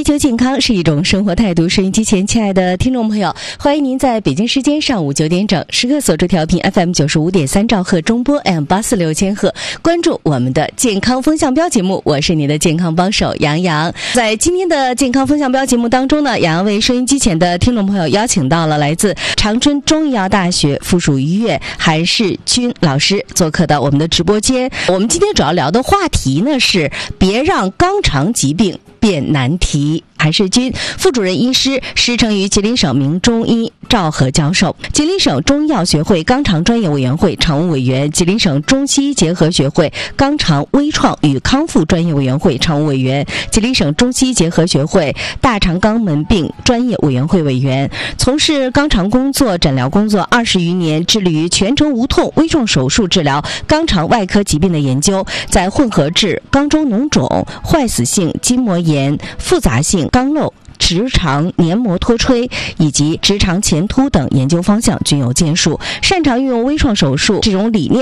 追求健康是一种生活态度。收音机前，亲爱的听众朋友，欢迎您在北京时间上午9点整，时刻锁住调频 FM 95.3兆赫中波 M846千赫，关注我们的健康风向标节目。我是你的健康帮手杨洋。在今天的健康风向标节目当中呢，杨洋为收音机前的听众朋友邀请到了来自长春中医药大学附属医院韩世军老师做客到我们的直播间。我们今天主要聊的话题呢是别让肛肠疾病变难题。韩世军副主任医师，师承于吉林省名中医赵和教授，吉林省中医药学会肛肠专业委员会常务委员，吉林省中西医结合学会肛肠微创与康复专业委员会常务委员，吉林省中西医结合学会大肠肛门病专业委员会委员，从事肛肠工作诊疗工作20余年，致力于全程无痛微创手术治疗肛肠外科疾病的研究，在混合质、肛周脓肿、坏死性筋膜炎、复杂性肛瘘、直肠黏膜脱垂以及直肠前凸等研究方向均有建树，擅长运用微创手术这种理念